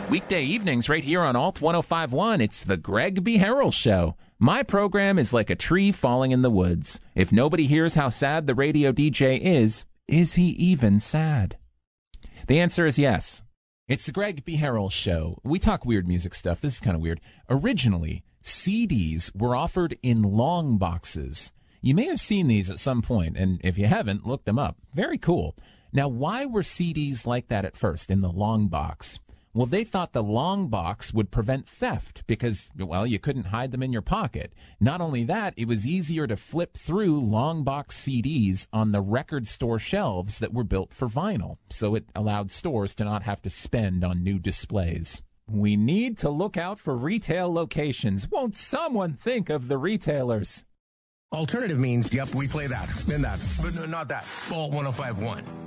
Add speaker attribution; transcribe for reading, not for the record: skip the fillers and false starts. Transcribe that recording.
Speaker 1: Weekday evenings right here on Alt 1051. It's the Greg B. Harrell Show. My program is like a tree falling in the woods. If nobody hears how sad the radio DJ is he even sad? The answer is yes. It's the Greg B. Harrell Show. We talk weird music stuff. This is kind of weird. Originally, CDs were offered in long boxes. You may have seen these at some point, and if you haven't, look them up. Very cool. Now, why were CDs like that at first, in the long box? Well, they thought the long box would prevent theft because, well, you couldn't hide them in your pocket. Not only that, it was easier to flip through long box CDs on the record store shelves that were built for vinyl, so it allowed stores to not have to spend on new displays. We need to look out for retail locations. Won't someone think of the retailers?
Speaker 2: Alternative means, yep, we play that, and that, but no, not that. Alt 1051.